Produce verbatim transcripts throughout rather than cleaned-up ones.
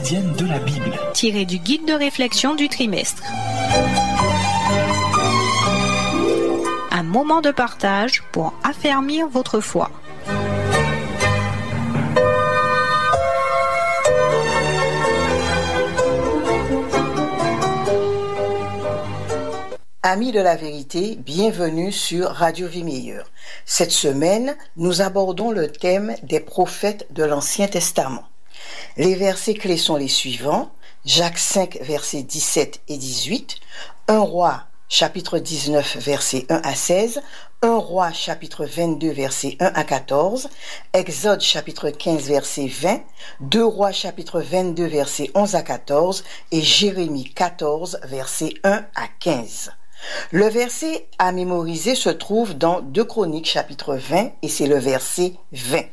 de la Bible, tiré du guide de réflexion du trimestre. Un moment de partage pour affermir votre foi. Amis de la vérité, bienvenue sur Radio Vie Meilleure. Cette semaine, nous abordons le thème des prophètes de l'Ancien Testament. Les versets clés sont les suivants: Jacques cinq, versets dix-sept et dix-huit, un Roi, chapitre dix-neuf, versets un à seize, un Roi, chapitre vingt-deux, versets un à quatorze, Exode, chapitre quinze, verset vingt, deux Rois, chapitre vingt-deux, versets onze à quatorze, et Jérémie quatorze, versets un à quinze. Le verset à mémoriser se trouve dans deux Chroniques, chapitre vingt, et c'est le verset vingt.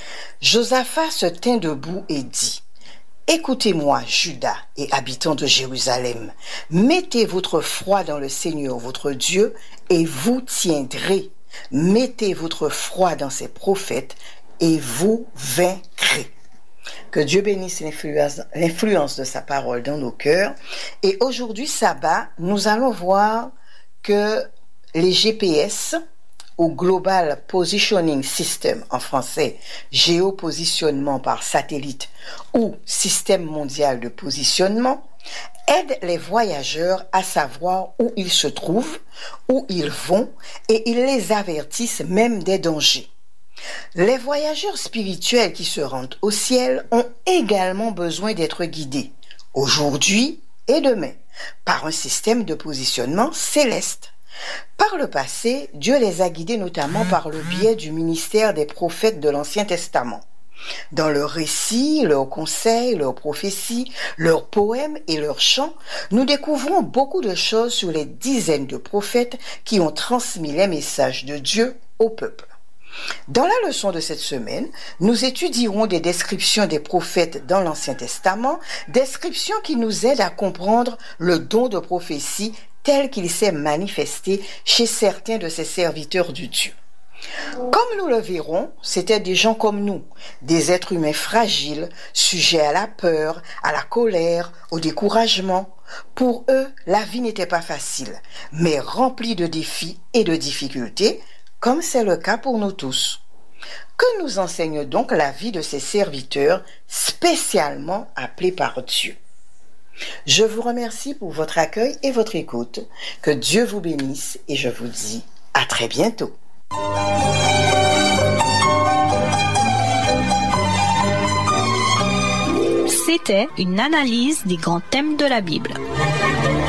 Josaphat se tint debout et dit: Écoutez-moi, Juda et habitants de Jérusalem, mettez votre foi dans le Seigneur votre Dieu, et vous tiendrez. Mettez votre foi dans ses prophètes, et vous vaincrez. Que Dieu bénisse l'influence, l'influence de sa parole dans nos cœurs. Et aujourd'hui, sabbat, nous allons voir que les G P S, ou Global Positioning System en français, géopositionnement par satellite ou système mondial de positionnement, aident les voyageurs à savoir où ils se trouvent, où ils vont, et ils les avertissent même des dangers. Les voyageurs spirituels qui se rendent au ciel ont également besoin d'être guidés, aujourd'hui et demain, par un système de positionnement céleste. Par le passé, Dieu les a guidés notamment par le biais du ministère des prophètes de l'Ancien Testament. Dans leurs récits, leurs conseils, leurs prophéties, leurs poèmes et leurs chants, nous découvrons beaucoup de choses sur les dizaines de prophètes qui ont transmis les messages de Dieu au peuple. Dans la leçon de cette semaine, nous étudierons des descriptions des prophètes dans l'Ancien Testament, descriptions qui nous aident à comprendre le don de prophétie tel qu'il s'est manifesté chez certains de ses serviteurs du Dieu. Comme nous le verrons, c'étaient des gens comme nous, des êtres humains fragiles, sujets à la peur, à la colère, au découragement. Pour eux, la vie n'était pas facile, mais remplie de défis et de difficultés, comme c'est le cas pour nous tous. Que nous enseigne donc la vie de ces serviteurs spécialement appelés par Dieu? Je vous remercie pour votre accueil et votre écoute. Que Dieu vous bénisse et je vous dis à très bientôt. C'était une analyse des grands thèmes de la Bible.